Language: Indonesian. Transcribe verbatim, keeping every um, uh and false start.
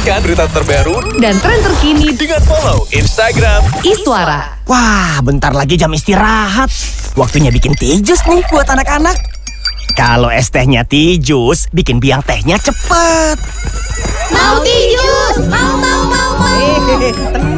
Saksikan berita terbaru dan tren terkini dengan follow Instagram Iswara. Wah, bentar lagi jam istirahat. Waktunya bikin teh jus nih buat anak-anak. Kalau es tehnya teh jus, bikin biang tehnya cepet. Mau teh jus, mau mau mau mau. Hehehe, tenang.